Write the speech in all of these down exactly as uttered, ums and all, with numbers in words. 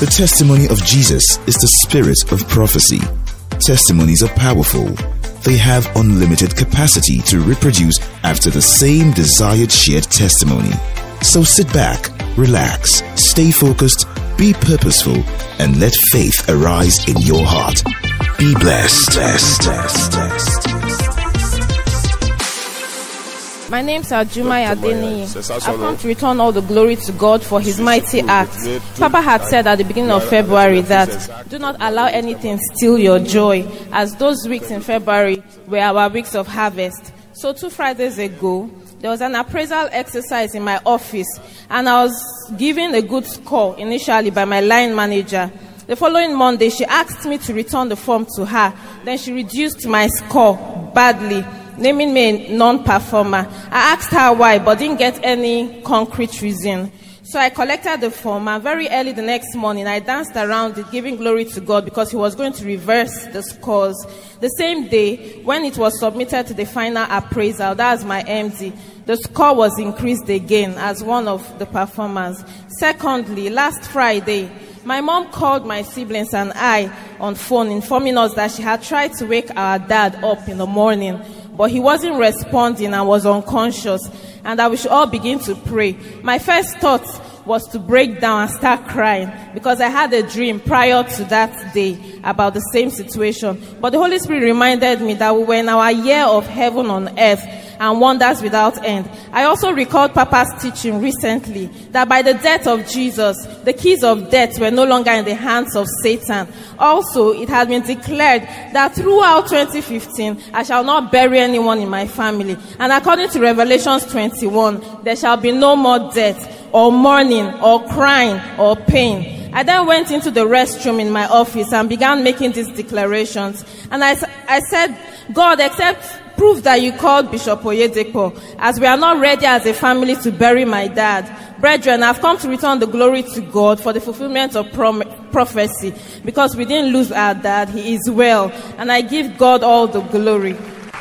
The testimony of Jesus is the spirit of prophecy. Testimonies are powerful. They have unlimited capacity to reproduce after the same desired shared testimony. So sit back, relax, stay focused, be purposeful, and let faith arise in your heart. Be blessed. blessed, blessed, blessed. My name is Ajumai Adeni. I've come to return all the glory to God for His mighty acts. Papa had said at the beginning of February that do not allow anything steal your joy, as those weeks in February were our weeks of harvest. So two Fridays ago, there was an appraisal exercise in my office, and I was given a good score initially by my line manager. The following Monday, she asked me to return the form to her. Then she reduced my score badly, naming me a non-performer. I asked her why, but didn't get any concrete reason. So I collected the form, and very early the next morning, I danced around it, giving glory to God because He was going to reverse the scores. The same day, when it was submitted to the final appraisal, that was my M D, the score was increased again as one of the performers. Secondly, last Friday, my mom called my siblings and I on phone, informing us that she had tried to wake our dad up in the morning, but he wasn't responding and was unconscious, and that we should all begin to pray. My first thought was to break down and start crying because I had a dream prior to that day about the same situation. But the Holy Spirit reminded me that we were in our year of heaven on earth and wonders without end. I also recalled Papa's teaching recently that by the death of Jesus, the keys of death were no longer in the hands of Satan. Also, it has been declared that throughout twenty fifteen, I shall not bury anyone in my family. And according to Revelations twenty-one, there shall be no more death, or mourning, or crying, or pain. I then went into the restroom in my office and began making these declarations. And I, I said, God, except prove that you called Bishop Oyedepo, as we are not ready as a family to bury my dad. Brethren, I've come to return the glory to God for the fulfillment of prom- prophecy, because we didn't lose our dad. He is well, and I give God all the glory.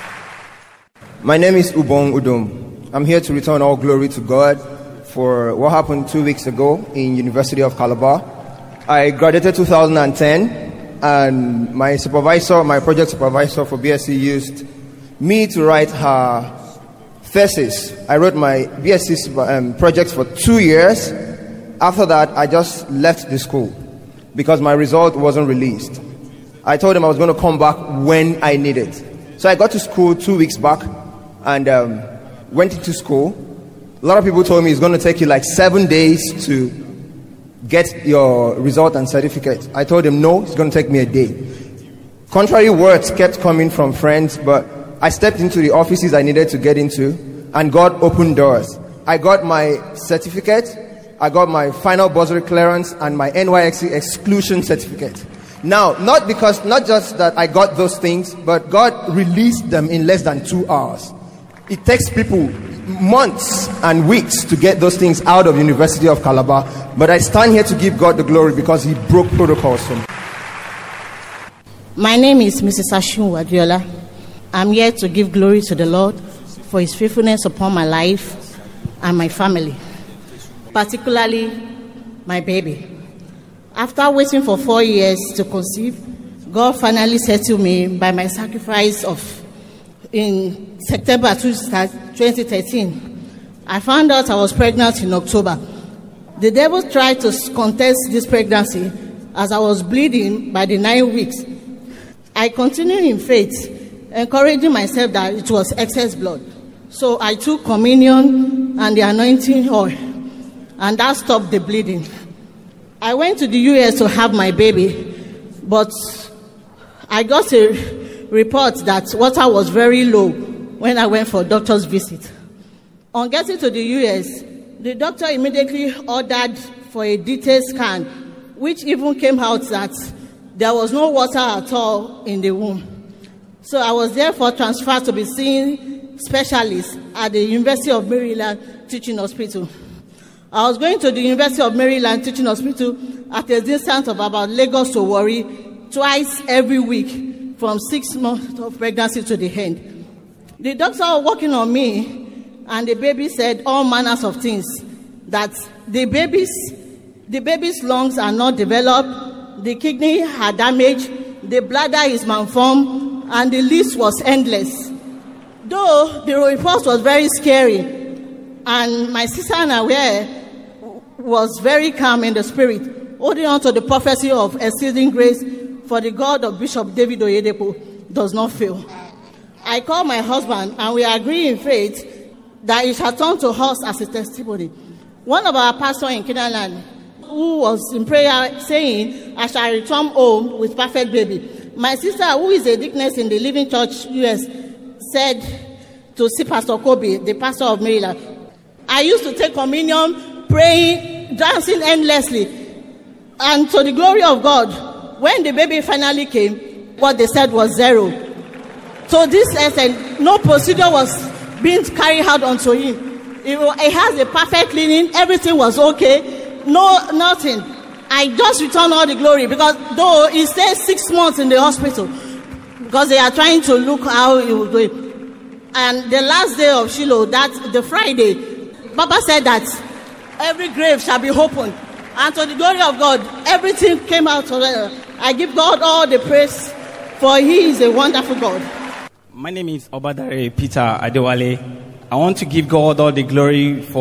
My name is Ubong Udom. I'm here to return all glory to God for what happened two weeks ago in University of Calabar. I graduated two thousand ten, and my supervisor, my project supervisor for B S c used me to write her thesis. I wrote my B S c um, project for two years. After that, I just left the school because my result wasn't released. I told him I was going to come back when I need it. So I got to school two weeks back and um, went into school. A lot of people told me it's going to take you like seven days to get your result and certificate. I told them, no, it's going to take me a day. Contrary words kept coming from friends, but I stepped into the offices I needed to get into, and God opened doors. I got my certificate, I got my final bursary clearance, and my N Y S C exclusion certificate. Now, not because, not just that I got those things, but God released them in less than two hours. It takes people months and weeks to get those things out of University of Calabar, but I stand here to give God the glory because He broke protocols for me. My name is Missus Ashun Wadiola. I'm here to give glory to the Lord for His faithfulness upon my life and my family, particularly my baby. After waiting for four years to conceive, God finally settled me by my sacrifice of in September twenty thirteen. I found out I was pregnant in October. The devil tried to contest this pregnancy as I was bleeding by the nine weeks. I continued in faith, encouraging myself that it was excess blood. So I took communion and the anointing oil, and that stopped the bleeding. I went to the U S to have my baby, but I got a report that water was very low when I went for a doctor's visit. On getting to the U S, the doctor immediately ordered for a detailed scan, which even came out that there was no water at all in the womb. So I was therefore transferred to be seeing specialists at the University of Maryland Teaching Hospital. I was going to the University of Maryland Teaching Hospital at a distance of about Lagos to Warri twice every week from six months of pregnancy to the end. The doctor was working on me, and the baby said all manners of things, that the baby's The baby's lungs are not developed, the kidney are damaged, the bladder is malformed, and the list was endless. Though the report was very scary, and my sister Nawere was very calm in the spirit, holding on to the prophecy of exceeding grace, for the God of Bishop David Oyedepo does not fail. I called my husband, and we agree in faith that it shall turn to us as a testimony. One of our pastors in Canaan, who was in prayer saying, I shall return home with perfect baby. My sister, who is a deaconess in the Living Church U S, said to see Pastor Kobe, the pastor of Maryland, I used to take communion, praying, dancing endlessly. And to the glory of God, when the baby finally came, what they said was zero. So this extent, no procedure was being carried out onto him. It, it has a perfect cleaning, everything was okay, no, nothing. I just return all the glory, because though he stayed six months in the hospital, because they are trying to look how he was doing. And the last day of Shiloh, that the Friday, Papa said that every grave shall be opened. And to the glory of God, everything came out together. I give God all the praise, for he is a wonderful God. My name is Obadare Peter Adewale. I want to give God all the glory for